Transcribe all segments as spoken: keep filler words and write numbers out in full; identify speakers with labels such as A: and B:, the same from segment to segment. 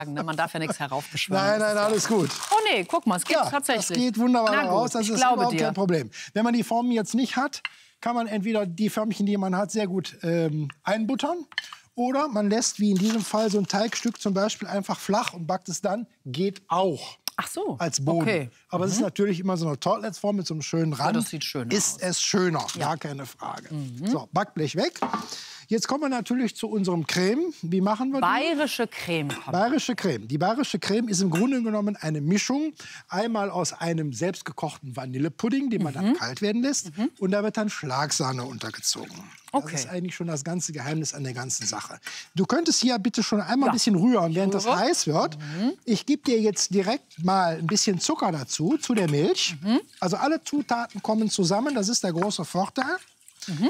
A: Man darf ja nichts heraufbeschwören.
B: Nein, nein, alles gut.
A: Oh nee, guck mal, es geht
B: ja,
A: tatsächlich.
B: Das geht wunderbar
A: Na gut,
B: raus, das
A: ich
B: ist
A: glaube
B: überhaupt
A: dir.
B: kein Problem. Wenn man die Formen jetzt nicht hat, kann man entweder die Förmchen, die man hat, sehr gut ähm, einbuttern. Oder man lässt, wie in diesem Fall, so ein Teigstück zum Beispiel einfach flach und backt es dann. Geht auch.
A: Ach so,
B: Als Boden.
A: okay.
B: Aber es
A: Mhm.
B: ist natürlich immer so eine Tortlettsform mit so einem schönen Rand.
A: Ja, das sieht schön
B: ist
A: aus.
B: es schöner,
A: Ja.
B: gar keine Frage.
A: Mhm.
B: So, Backblech weg. Jetzt kommen wir natürlich zu unserem Creme. Wie machen wir die?
A: Bayerische Creme.
B: Bayerische Creme. Die bayerische Creme ist im Grunde genommen eine Mischung. Einmal aus einem selbstgekochten Vanillepudding, den man
A: Mhm.
B: dann kalt werden lässt.
A: Mhm.
B: Und da wird dann Schlagsahne untergezogen.
A: Okay.
B: Das ist eigentlich schon das ganze Geheimnis an der ganzen Sache. Du könntest hier bitte schon einmal
A: Ja.
B: ein bisschen rühren, während das
A: rühre.
B: heiß wird.
A: Mhm.
B: Ich gebe dir jetzt direkt mal ein bisschen Zucker dazu, zu der Milch.
A: Mhm.
B: Also alle Zutaten kommen zusammen, das ist der große Vorteil.
A: Mhm.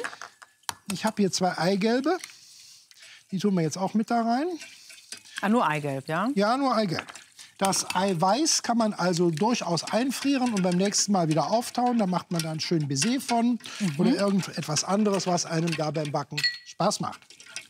B: Ich habe hier zwei Eigelbe. Die tun wir jetzt auch mit da rein.
A: Ah, nur Eigelb, ja?
B: Ja, nur Eigelb. Das Eiweiß kann man also durchaus einfrieren und beim nächsten Mal wieder auftauen. Da macht man dann schön Baiser von
A: Mhm.
B: oder irgendetwas anderes, was einem da beim Backen Spaß macht.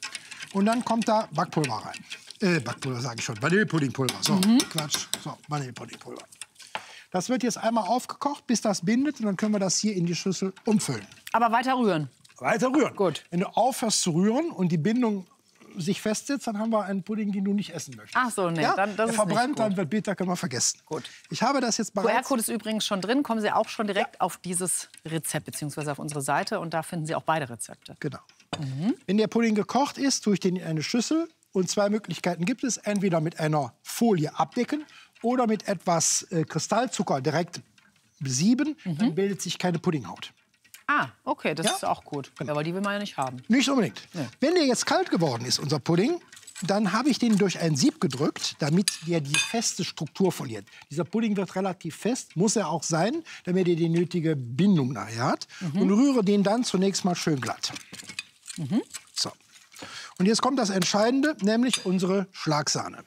B: Und dann kommt da Backpulver rein. Äh, Backpulver sage ich schon, Vanillepuddingpulver. So,
A: Mhm.
B: Quatsch. So, Vanillepuddingpulver. Das wird jetzt einmal aufgekocht, bis das bindet. Und dann können wir das hier in die Schüssel umfüllen.
A: Aber weiter rühren.
B: Weiter rühren.
A: Gut.
B: Wenn du aufhörst zu rühren und die Bindung sich festsetzt, dann haben wir einen Pudding, den du nicht essen möchtest.
A: Ach so, nee,
B: ja?
A: dann das
B: Der
A: ist
B: verbrennt,
A: nicht
B: dann
A: gut.
B: wird bitter, können wir vergessen.
A: Gut.
B: Ich habe das jetzt
A: Q
B: bereits...
A: R-Code ist übrigens schon drin. Kommen Sie auch schon direkt auf dieses Rezept bzw. auf unsere Seite. Und da finden Sie auch beide Rezepte.
B: Genau.
A: Mhm.
B: Wenn der Pudding gekocht ist, tue ich den in eine Schüssel. Und zwei Möglichkeiten gibt es. Entweder mit einer Folie abdecken oder mit etwas äh, Kristallzucker direkt besieben.
A: Mhm.
B: Dann bildet sich keine Puddinghaut.
A: Ah, okay, das
B: Ja?
A: ist auch gut. Ja, aber die will man ja nicht haben.
B: Nicht unbedingt.
A: Nee.
B: Wenn der jetzt kalt geworden ist, unser Pudding, dann habe ich den durch ein Sieb gedrückt, damit der die feste Struktur verliert. Dieser Pudding wird relativ fest, muss er auch sein, damit er die nötige Bindung nachher hat.
A: Mhm.
B: Und rühre den dann zunächst mal schön glatt.
A: Mhm.
B: So. Und jetzt kommt das Entscheidende, nämlich unsere Schlagsahne.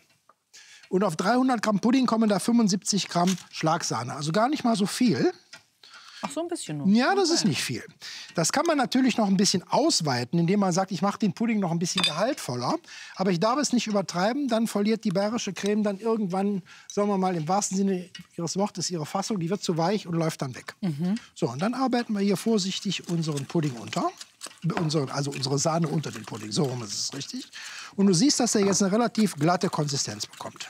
B: Und auf dreihundert Gramm Pudding kommen da fünfundsiebzig Gramm Schlagsahne. Also gar nicht mal so viel.
A: Ach, so ein bisschen nur.
B: Ja, das
A: Okay.
B: ist nicht viel. Das kann man natürlich noch ein bisschen ausweiten, indem man sagt, ich mache den Pudding noch ein bisschen gehaltvoller. Aber ich darf es nicht übertreiben, dann verliert die bayerische Creme dann irgendwann, sagen wir mal, im wahrsten Sinne ihres Wortes ihre Fassung. Die wird zu weich und läuft dann weg.
A: Mhm.
B: So, und dann arbeiten wir hier vorsichtig unseren Pudding unter. Unsere, also unsere Sahne unter den Pudding. So rum ist es richtig. Und du siehst, dass er jetzt eine relativ glatte Konsistenz bekommt.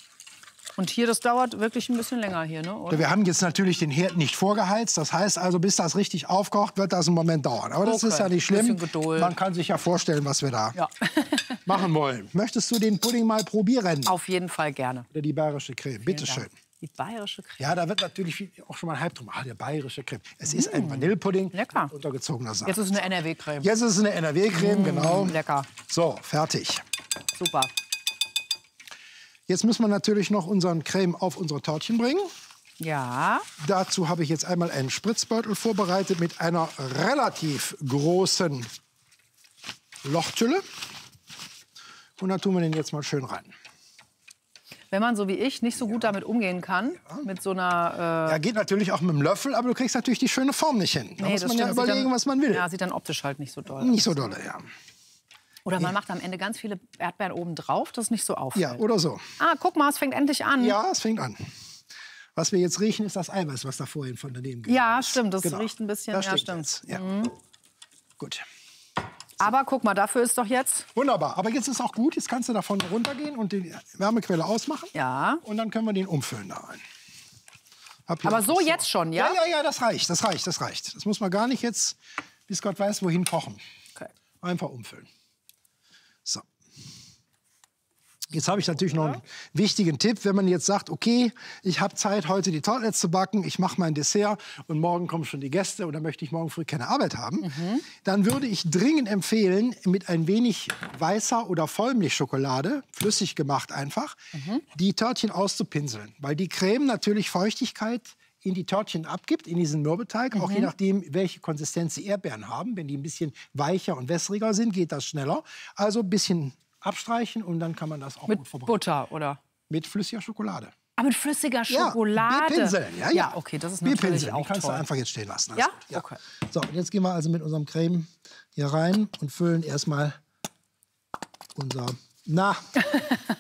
A: Und hier, das dauert wirklich ein bisschen länger hier, ne? Oder?
B: Wir haben jetzt natürlich den Herd nicht vorgeheizt. Das heißt also, bis das richtig aufkocht, wird das einen Moment dauern. Aber das
A: Okay,
B: ist ja nicht schlimm.
A: bisschen Geduld.
B: Man kann sich ja vorstellen, was wir da
A: Ja.
B: machen wollen. Möchtest du den Pudding mal probieren?
A: Auf jeden Fall gerne.
B: Oder die bayerische Creme? Bitte
A: Vielen
B: schön.
A: Dank. Die bayerische Creme.
B: Ja, da wird natürlich viel, auch schon mal ein Hype drum. Ah, der bayerische Creme. Es ist ein Vanillepudding
A: Lecker.
B: mit untergezogener Sahne.
A: Jetzt ist eine N R W-Creme.
B: Jetzt ist es eine N R W-Creme, genau.
A: Lecker.
B: So, fertig.
A: Super.
B: Jetzt müssen wir natürlich noch unseren Creme auf unsere Törtchen bringen.
A: Ja.
B: Dazu habe ich jetzt einmal einen Spritzbeutel vorbereitet mit einer relativ großen Lochtülle. Und da tun wir den jetzt mal schön rein.
A: Wenn man so wie ich nicht so gut damit umgehen kann, mit so einer... Äh,
B: Ja, geht natürlich auch mit dem Löffel, aber du kriegst natürlich die schöne Form nicht hin. Da
A: nee,
B: muss
A: das
B: man ja
A: stimmt. Sieht
B: überlegen,
A: dann,
B: was man will.
A: Ja, sieht dann optisch halt nicht so doll aus.
B: Nicht so dolle, ja.
A: Oder man macht am Ende ganz viele Erdbeeren oben drauf, dass es nicht so auffällt.
B: Ja, oder so.
A: Ah, guck mal, es fängt endlich an.
B: Ja, es fängt an. Was wir jetzt riechen, ist das Eiweiß, was da vorhin von daneben gegangen
A: Ja,
B: ist.
A: stimmt, das
B: Genau.
A: riecht ein bisschen.
B: Das
A: Ja,
B: stimmt
A: stimmt.
B: jetzt. Ja.
A: Mhm.
B: Gut.
A: Aber guck mal, dafür ist doch jetzt...
B: Wunderbar. Aber jetzt ist auch gut. Jetzt kannst du davon runtergehen und die Wärmequelle ausmachen.
A: Ja.
B: Und dann können wir den umfüllen da rein. Hab hier
A: Aber
B: noch
A: so
B: was
A: jetzt schon, ja?
B: Ja, ja, ja, das reicht, das reicht, das reicht. Das muss man gar nicht jetzt, bis Gott weiß, wohin kochen.
A: Okay.
B: Einfach umfüllen. So. Jetzt habe ich natürlich noch einen wichtigen Tipp. Wenn man jetzt sagt, okay, ich habe Zeit, heute die Tartlets zu backen, ich mache mein Dessert und morgen kommen schon die Gäste oder möchte ich morgen früh keine Arbeit haben,
A: Mhm.
B: dann würde ich dringend empfehlen, mit ein wenig weißer oder Vollmilchschokolade, flüssig gemacht einfach,
A: Mhm.
B: die Törtchen auszupinseln. Weil die Creme natürlich Feuchtigkeit in die Törtchen abgibt, in diesen Mürbeteig, auch
A: Mhm.
B: je nachdem, welche Konsistenz die Erdbeeren haben. Wenn die ein bisschen weicher und wässriger sind, geht das schneller. Also ein bisschen abstreichen und dann kann man das auch
A: Mit
B: gut vorbereiten.
A: Butter, oder?
B: Mit flüssiger Schokolade.
A: Aber mit flüssiger
B: Ja,
A: Schokolade?
B: Bierpinseln, ja, ja.
A: Ja, okay, das ist natürlich
B: Bierpinseln,
A: auch
B: die kannst
A: toll.
B: du einfach jetzt stehen lassen.
A: Ja?
B: Alles gut,
A: Okay.
B: So, und jetzt gehen wir also mit unserem Creme hier rein und füllen erstmal unser, na,